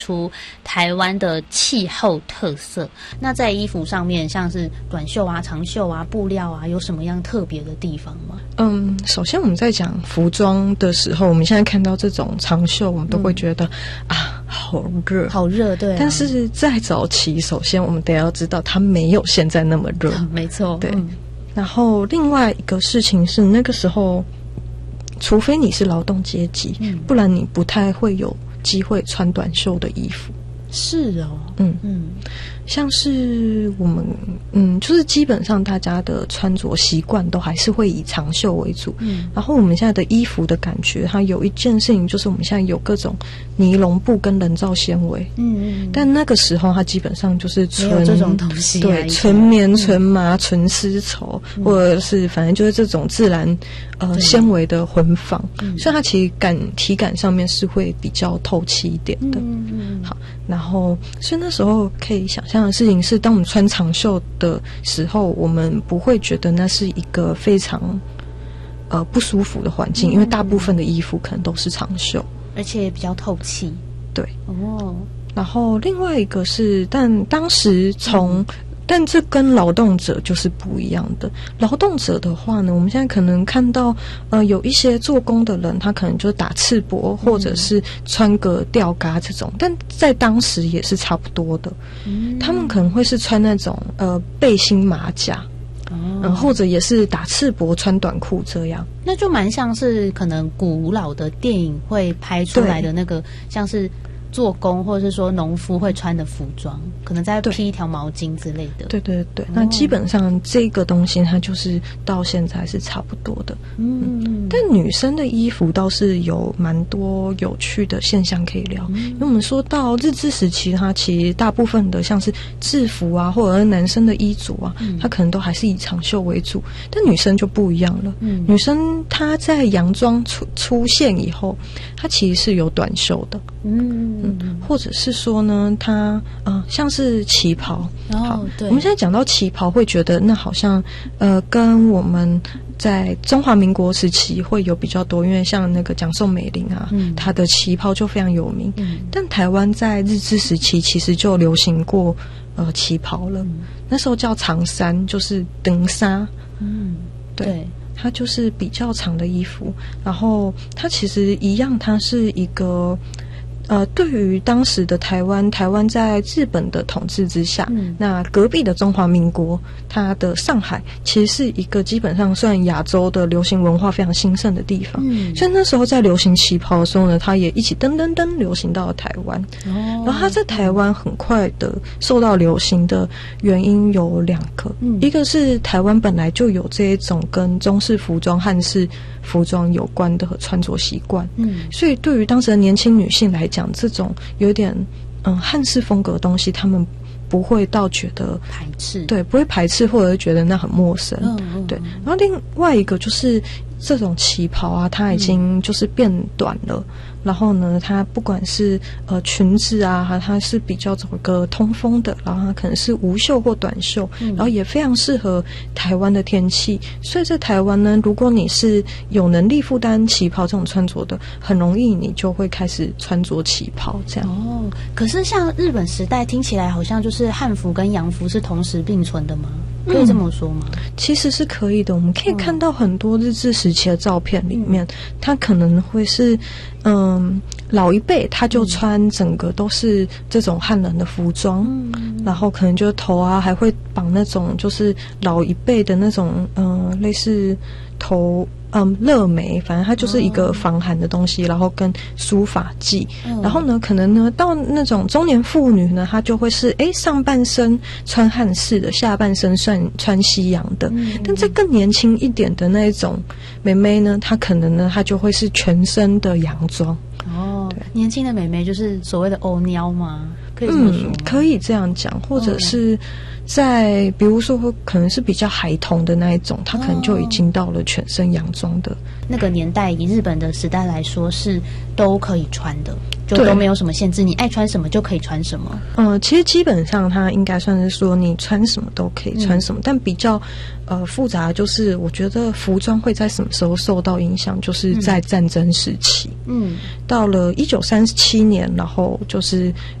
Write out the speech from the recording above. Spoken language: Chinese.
出台湾的气候特色。那在衣服上面，像是短袖啊、长袖啊、布料啊，有什么样特别的地方吗？ 首先我们在讲服装的时候，我们现在看到这种长袖，我们都会觉得好热， 好热，对、啊。 但是在早期，首先我们得要知道，它没有现在那么热， 没错， 对。然后另外一个事情是，那个时候，除非你是劳动阶级，不然你不太会有机会穿短袖的衣服。 是哦， 像是我们就是基本上大家的穿着习惯都还是会以长袖为主。然后我们现在的衣服的感觉，它有一件事情就是我们现在有各种尼龙布跟人造纤维。但那个时候它基本上就是纯这种东西、啊， 对，纯棉、纯麻、纯丝绸，或者是反正就是这种自然纤维的混纺，所以它其实体感上面是会比较透气一点的。好，然后所以那时候可以想象的事情是，当我们穿长袖的时候，我们不会觉得那是一个非常不舒服的环境，因为大部分的衣服可能都是长袖， 而且比较透气。 对，然后另外一个是，但当时但这跟劳动者就是不一样的。劳动者的话呢，我们现在可能看到有一些做工的人，他可能就打赤膊，或者是穿个吊嘎这种，但在当时也是差不多的。他们可能会是穿那种背心马甲，或者也是打赤膊穿短裤这样。 那就蛮像是可能古老的电影会拍出来的那个，像是做工或者是说农夫会穿的服装，可能再披一条毛巾之类的。对， 那基本上这个东西它就是到现在是差不多的。但女生的衣服倒是有蛮多有趣的现象可以聊。因为我们说到日治时期，它其实大部分的像是制服啊，或者是男生的衣着啊，它可能都还是以长袖为主，但女生就不一样了。女生她在洋装出现以后，她其实是有短袖的。或者是说呢，它像是旗袍。好，对，我们现在讲到旗袍，会觉得那好像跟我们在中华民国时期会有比较多，因为像那个蒋宋美龄啊，她的旗袍就非常有名。但台湾在日治时期其实就流行过旗袍了。那时候叫长衫，就是长衫。对。它就是比较长的衣服，然后它其实一样，它是一个对于当时的台湾在日本的统治之下，那隔壁的中华民国，它的上海其实是一个基本上算亚洲的流行文化非常兴盛的地方。所以那时候在流行旗袍的时候呢，它也一起噔流行到了台湾。然后它在台湾很快的受到流行的原因有两个，一个是台湾本来就有这一种跟中式服装、汉式服装有关的穿着习惯，所以对于当时的年轻女性来讲，这种有点汉式风格的东西，他们不会到觉得排斥， 对，不会排斥，或者觉得那很陌生。对。然后另外一个就是这种旗袍啊，它已经就是变短了。然后呢，它不管是裙子啊，它是比较走个通风的，然后它可能是无袖或短袖，然后也非常适合台湾的天气。所以在台湾呢，如果你是有能力负担旗袍这种穿着的，很容易你就会开始穿着旗袍这样。 可是像日本时代听起来好像就是汉服跟洋服是同时并存的吗？可以这么说吗？ 其实是可以的。我们可以看到很多日治时期的照片里面，它可能会是老一辈他就穿整个都是这种汉人的服装，然后可能就头啊还会绑那种就是老一辈的那种类似头热眉，反正它就是一个防寒的东西，然后跟梳发剂。然后呢，可能呢到那种中年妇女呢，她就会是上半身穿汉式的，下半身穿西洋的。但在更年轻一点的那一种妹妹呢，她可能呢她就会是全身的洋装。 年轻的妹妹就是所谓的欧妞吗？可以这么说吗？ 可以这样讲，或者是在比如说可能是比较孩童的那一种，她可能就已经到了全身洋装的那个年代。以日本的时代来说，是都可以穿的， 就都没有什么限制，你爱穿什么就可以穿什么。 其实基本上它应该算是说你穿什么都可以穿什么，但比较复杂的就是我觉得服装会在什么时候受到影响，就是在战争时期。到了1937年，然后就是